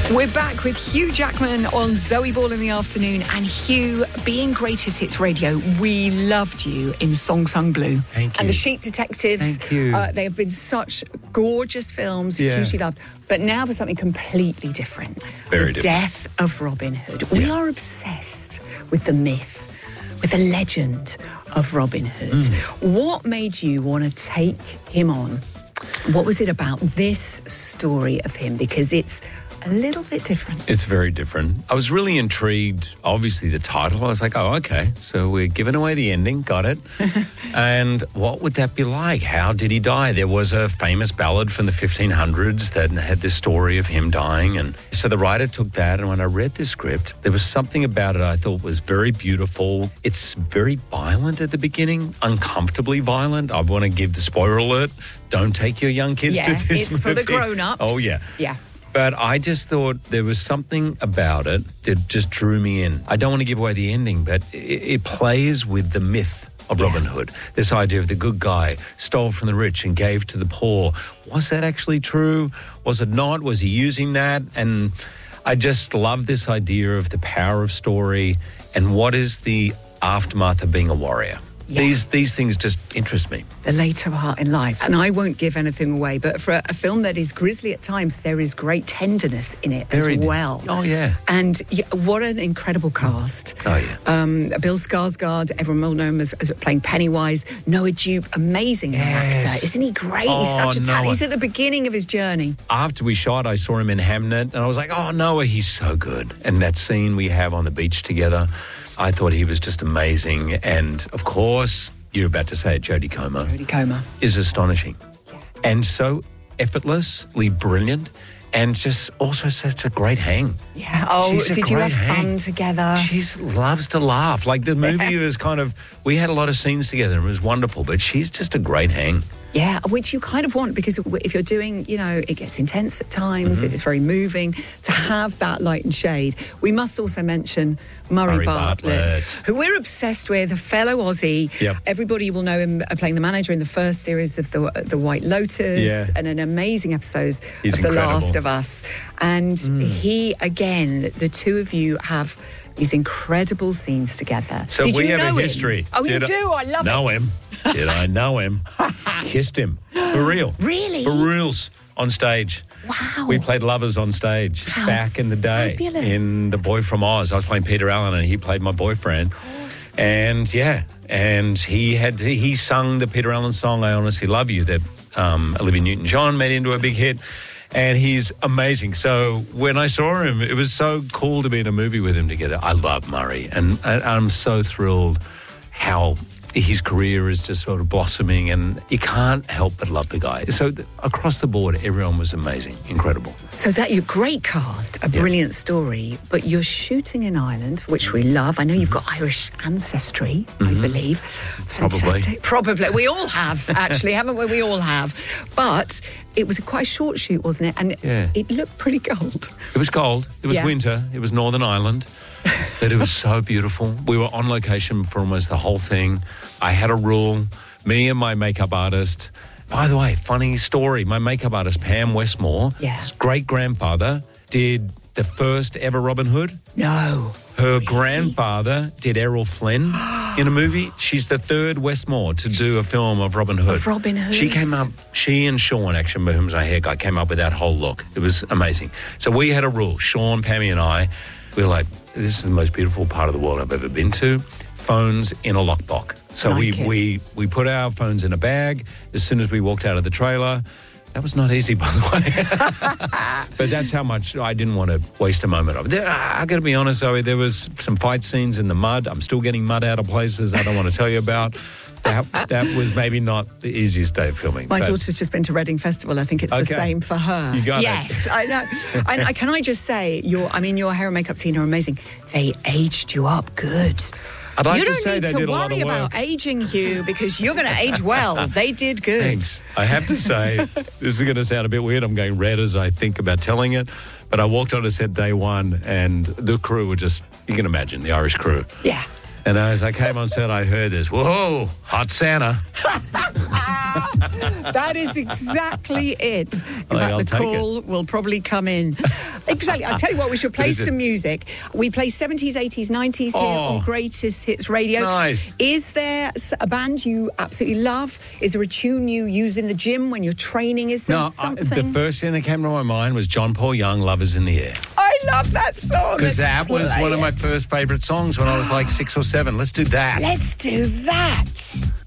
We're back with Hugh Jackman on Zoe Ball in the Afternoon. And Hugh, being Greatest Hits Radio, we loved you in Song Sung Blue. Thank you. And The Sheep Detectives. Thank you. They have been such gorgeous films, hugely loved. But now for something completely different. Very The different. Death of Robin Hood. We are obsessed with the myth, with the legend of Robin Hood. What made you want to take him on? What was it about this story of him? Because it's a little bit different. It's very different. I was really intrigued, obviously, the title. I was like, oh, okay, so we're giving away the ending, got it. And what would that be like? How did he die? There was a famous ballad from the 1500s that had this story of him dying. And so the writer took that, and when I read the script, there was something about it I thought was very beautiful. It's very violent at the beginning, uncomfortably violent. I want to give the spoiler alert. Don't take your young kids to this it's for movie. the grown-ups. Oh, yeah. Yeah. But I just thought there was something about it that just drew me in. I don't want to give away the ending, but it plays with the myth of Robin Hood. This idea of the good guy stole from the rich and gave to the poor. Was that actually true? Was it not? Was he using that? And I just love this idea of the power of story and what is the aftermath of being a warrior. Yeah. These things just interest me. The later part in life. And I won't give anything away, but for a film that is grisly at times, there is great tenderness in it as well. Oh, yeah. And what an incredible cast. Oh, yeah. Bill Skarsgård, everyone will know him as playing Pennywise. Noah Jupe, amazing actor. Isn't he great? He's such a talent. He's at the beginning of his journey. After we shot, I saw him in Hamnet, and I was like, oh, Noah, he's so good. And that scene we have on the beach together, I thought he was just amazing. And, of course, you're about to say it, Jodie Comer. Jodie Comer. Is astonishing. Yeah. And so effortlessly brilliant and just also such a great hang. Yeah. Oh, did you have fun together? She loves to laugh. Like, the movie was kind of, we had a lot of scenes together and it was wonderful, but she's just a great hang. Yeah, which you kind of want, because if you're doing, it gets intense at times, it's very moving, to have that light and shade. We must also mention Murray Bartlett, who we're obsessed with, a fellow Aussie. Yep. Everybody will know him playing the manager in the first series of the White Lotus, and an amazing episode of The Last of Us. And he, again, the two of you have these incredible scenes together. So Did we you have know a history. Him? Oh, you do? I love know it. Him. Did I know him? Kissed him. For real. Really? For reals. On stage. Wow. We played lovers on stage back in the day. Fabulous. In The Boy from Oz. I was playing Peter Allen and he played my boyfriend. Of course. And he sung the Peter Allen song, I Honestly Love You, that Olivia Newton-John made into a big hit. And he's amazing. So when I saw him, it was so cool to be in a movie with him together. I love Murray. And I'm so thrilled how his career is just sort of blossoming, and you can't help but love the guy. So across the board, everyone was amazing, incredible. So that you're great cast, a brilliant story, but you're shooting in Ireland, which we love. I know you've got Irish ancestry, I believe. Fantastic. Probably. We all have, actually, haven't we? We all have. But it was quite a short shoot, wasn't it? And it looked pretty cold. It was cold. It was winter. It was Northern Ireland. But it was so beautiful. We were on location for almost the whole thing. I had a rule. Me and my makeup artist. By the way, funny story. My makeup artist, Pam Westmore, his great-grandfather did the first ever Robin Hood. No. Her grandfather did Errol Flynn in a movie. She's the third Westmore to do a film of Robin Hood. She and Sean, actually, who's my hair guy, came up with that whole look. It was amazing. So we had a rule. Sean, Pammy and I, we were like, this is the most beautiful part of the world I've ever been to. Phones in a lockbox. So we put our phones in a bag as soon as we walked out of the trailer. That was not easy, by the way. But that's how much I didn't want to waste a moment of it. I got to be honest, Zoe, there was some fight scenes in the mud. I'm still getting mud out of places I don't want to tell you about. That was maybe not the easiest day of filming. My daughter's just been to Reading Festival. I think it's the same for her. You got it. Yes, I know. Can I just say, your hair and makeup team are amazing. They aged you up good. I'd like to say they did a lot of work. You don't need to worry about aging you, because you're going to age well. They did good. Thanks. I have to say, this is going to sound a bit weird. I'm going red as I think about telling it. But I walked on a set day one and the crew were just, you can imagine, the Irish crew. Yeah. And as I came on set, I heard this, whoa, hot Santa. That is exactly it. In fact, I'll the take call will probably come in. Exactly. I'll tell you what, we should play some music. We play 70s, 80s, 90s here on Greatest Hits Radio. Nice. Is there a band you absolutely love? Is there a tune you use in the gym when you're training? Is there something? The first thing that came to my mind was John Paul Young, Lovers in the Air. I love that song. Because that was one of my first favourite songs when I was like 6 or 7. Let's do that. Let's do that.